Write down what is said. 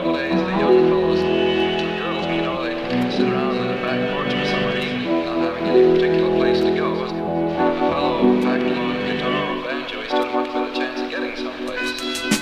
nowadays, the young fellows, the girls, you know, they sit around in the back porch of a summer evening, not having any particular